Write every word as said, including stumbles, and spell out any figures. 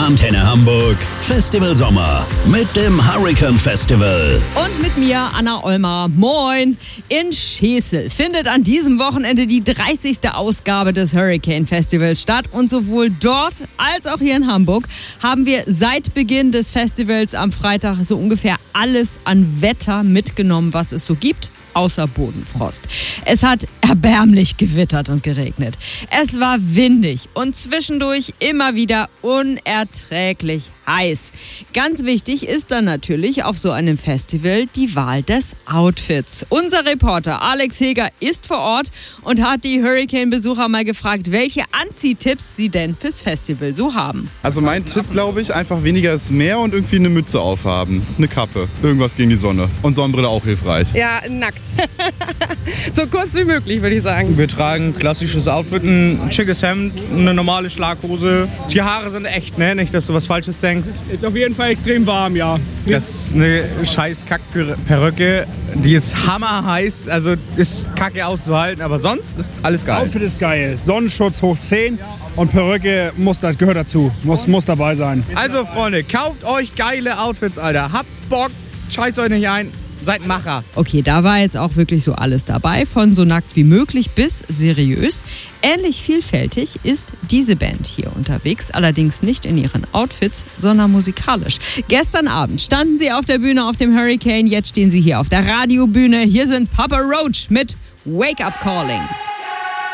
Antenne Hamburg Festival Sommer mit dem Hurricane Festival. Und mit mir, Anna Olmer. Moin! In Schesel findet an diesem Wochenende die dreißigste Ausgabe des Hurricane Festivals statt. Und sowohl dort als auch hier in Hamburg haben wir seit Beginn des Festivals am Freitag so ungefähr alles an Wetter mitgenommen, was es so gibt. Außer Bodenfrost. Es hat erbärmlich gewittert und geregnet. Es war windig und zwischendurch immer wieder unerträglich heiß. Ganz wichtig ist dann natürlich auf so einem Festival die Wahl des Outfits. Unser Reporter Alex Heger ist vor Ort und hat die Hurricane-Besucher mal gefragt, welche Anziehtipps sie denn fürs Festival so haben. Also mein Tipp, glaube ich, einfach weniger ist mehr und irgendwie eine Mütze aufhaben, eine Kappe, irgendwas gegen die Sonne und Sonnenbrille auch hilfreich. Ja, nackt. So kurz wie möglich, würde ich sagen. Wir tragen klassisches Outfit, ein schickes Hemd, eine normale Schlaghose. Die Haare sind echt, ne? Nicht, dass du was Falsches denkst. Ist auf jeden Fall extrem warm, ja. Das ist eine scheiß Kack-Perücke. Die ist hammerheiß, also ist kacke auszuhalten, aber sonst ist alles geil. Outfit ist geil. Sonnenschutz hoch zehn und Perücke muss, das gehört dazu. Muss, muss dabei sein. Also Freunde, kauft euch geile Outfits, Alter. Habt Bock, scheißt euch nicht ein. Seid Macher. Okay, da war jetzt auch wirklich so alles dabei, von so nackt wie möglich bis seriös. Ähnlich vielfältig ist diese Band hier unterwegs, allerdings nicht in ihren Outfits, sondern musikalisch. Gestern Abend standen sie auf der Bühne auf dem Hurricane, jetzt stehen sie hier auf der Radiobühne. Hier sind Papa Roach mit Wake Up Calling.